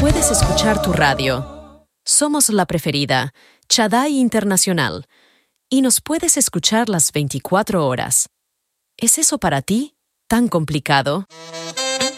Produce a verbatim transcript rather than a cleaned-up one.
puedes escuchar tu radio. Somos la preferida, Chadai Internacional, y nos puedes escuchar las veinticuatro horas. ¿Es eso para ti tan complicado?